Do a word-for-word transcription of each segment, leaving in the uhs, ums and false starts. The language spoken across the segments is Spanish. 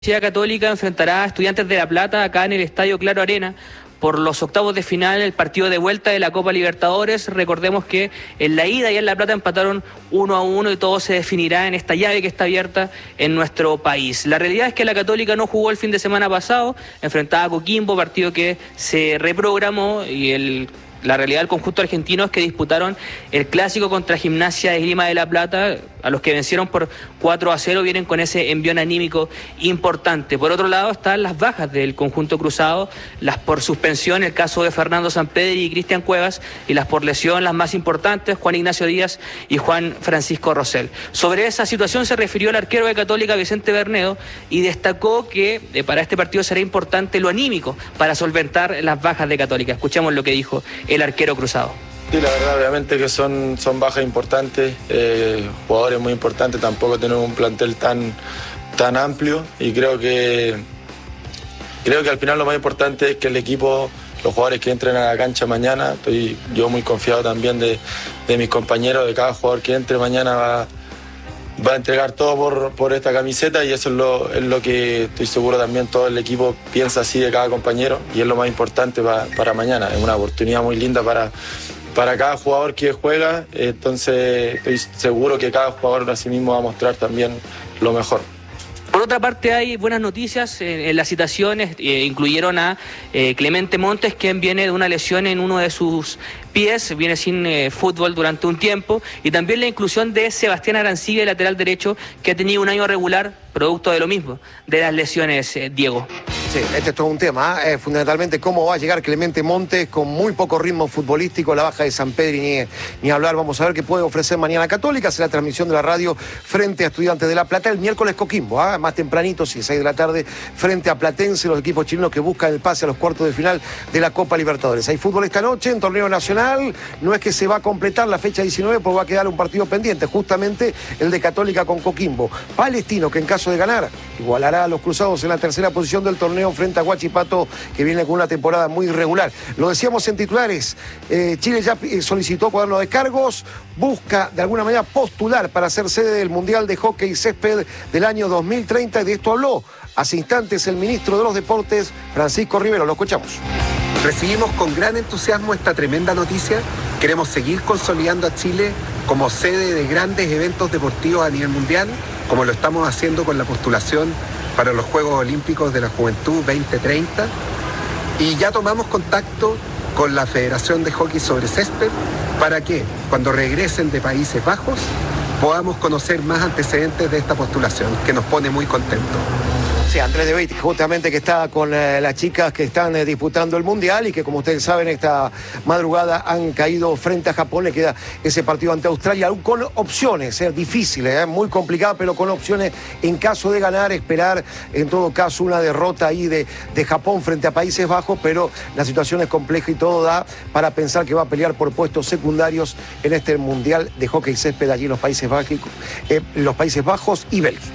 Universidad Católica enfrentará a Estudiantes de La Plata acá en el Estadio Claro Arena por los octavos de final, el partido de vuelta de la Copa Libertadores. Recordemos que en la ida y en La Plata empataron uno a uno y todo se definirá en esta llave que está abierta en nuestro país. La realidad es que la Católica no jugó el fin de semana pasado, enfrentaba a Coquimbo, partido que se reprogramó, y el La realidad del conjunto argentino es que disputaron el clásico contra Gimnasia de Grima de La Plata, a los que vencieron por cuatro a cero, vienen con ese envión anímico importante. Por otro lado están las bajas del conjunto cruzado, las por suspensión, el caso de Fernando Sampedri y Cristian Cuevas, y las por lesión, las más importantes, Juan Ignacio Díaz y Juan Francisco Rosell. Sobre esa situación se refirió el arquero de Católica, Vicente Bernedo, y destacó que eh, para este partido será importante lo anímico para solventar las bajas de Católica. Escuchemos lo que dijo el arquero cruzado. Sí, la verdad, obviamente que son, son bajas importantes, eh, jugadores muy importantes, tampoco tenemos un plantel tan, tan amplio, y creo que, creo que al final lo más importante es que el equipo, los jugadores que entren a la cancha mañana, estoy yo muy confiado también de, de mis compañeros, de cada jugador que entre mañana va, va a entregar todo por, por esta camiseta, y eso es lo, es lo que estoy seguro también todo el equipo piensa así de cada compañero, y es lo más importante para, para mañana. Es una oportunidad muy linda para, para cada jugador que juega, entonces estoy seguro que cada jugador así mismo va a mostrar también lo mejor. Por otra parte, hay buenas noticias. En, en las citaciones eh, incluyeron a eh, Clemente Montes, quien viene de una lesión en uno de sus pies, viene sin eh, fútbol durante un tiempo, y también la inclusión de Sebastián Arancibia, lateral derecho, que ha tenido un año regular, producto de lo mismo, de las lesiones, eh, Diego. Sí, este es todo un tema, ¿eh? Fundamentalmente cómo va a llegar Clemente Montes con muy poco ritmo futbolístico, la baja de Sampedri ni, ni hablar. Vamos a ver qué puede ofrecer mañana Católica. Será la transmisión de la radio frente a Estudiantes de La Plata. El miércoles Coquimbo, ¿eh? Más tempranito, sí, seis de la tarde, frente a Platense, los equipos chilenos que buscan el pase a los cuartos de final de la Copa Libertadores. Hay fútbol esta noche en torneo nacional. No es que se va a completar la fecha diecinueve, porque va a quedar un partido pendiente, justamente el de Católica con Coquimbo. Palestino, que en caso de ganar igualará a los cruzados en la tercera posición del torneo frente a Huachipato, que viene con una temporada muy irregular. Lo decíamos en titulares, eh, Chile ya solicitó cuaderno de cargos, busca de alguna manera postular para ser sede del Mundial de Hockey y Césped del año dos mil treinta, y de esto habló hace instantes el ministro de los Deportes, Francisco Rivero. Lo escuchamos. Recibimos con gran entusiasmo esta tremenda noticia. Queremos seguir consolidando a Chile como sede de grandes eventos deportivos a nivel mundial, como lo estamos haciendo con la postulación para los Juegos Olímpicos de la Juventud veinte treinta. Y ya tomamos contacto con la Federación de Hockey sobre Césped para que, cuando regresen de Países Bajos, podamos conocer más antecedentes de esta postulación, que nos pone muy contentos. Sí, Andrés de Beit, justamente, que está con eh, las chicas que están eh, disputando el Mundial, y que, como ustedes saben, esta madrugada han caído frente a Japón. Le queda ese partido ante Australia, aún con opciones, eh, difíciles, eh, muy complicado, pero con opciones en caso de ganar, esperar en todo caso una derrota ahí de, de Japón frente a Países Bajos, pero la situación es compleja y todo da para pensar que va a pelear por puestos secundarios en este Mundial de Hockey Césped allí en los Países Bajos, eh, los Países Bajos y Bélgica.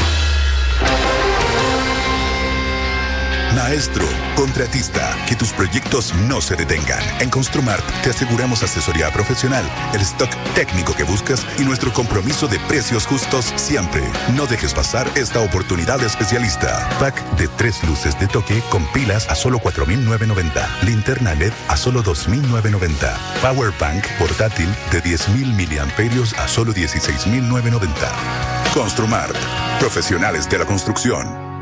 Maestro, contratista, que tus proyectos no se detengan. En Construmart te aseguramos asesoría profesional, el stock técnico que buscas y nuestro compromiso de precios justos siempre. No dejes pasar esta oportunidad de especialista. Pack de tres luces de toque con pilas a solo cuatro mil novecientos noventa. Linterna L E D a solo dos mil novecientos noventa. Power Bank portátil de diez mil miliamperios a solo dieciséis mil novecientos noventa. Construmart, profesionales de la construcción.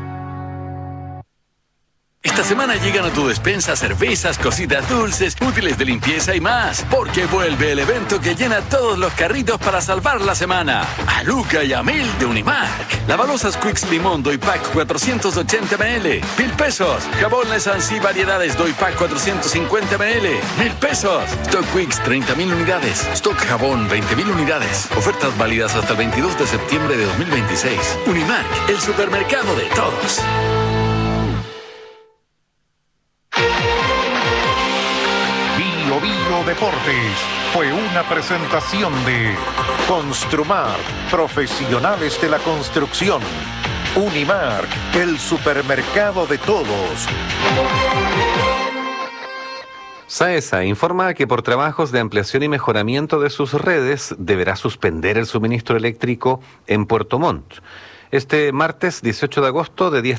Esta semana llegan a tu despensa cervezas, cositas dulces, útiles de limpieza y más, porque vuelve el evento que llena todos los carritos para salvar la semana. A Luca y a Mil de Unimark. Lavalosas Quicks Limón Doy Pack cuatrocientos ochenta mililitros, mil pesos. Jabón Lesansi Variedades Doy Pack cuatrocientos cincuenta mililitros, mil pesos. Stock Quicks treinta mil unidades. Stock Jabón veinte mil unidades. Ofertas válidas hasta el veintidós de septiembre de dos mil veintiséis. Unimark, el supermercado de todos. Bio Bio Deportes fue una presentación de Construmart, profesionales de la construcción. Unimark, el supermercado de todos. SAESA informa que por trabajos de ampliación y mejoramiento de sus redes deberá suspender el suministro eléctrico en Puerto Montt. este martes dieciocho de agosto de diez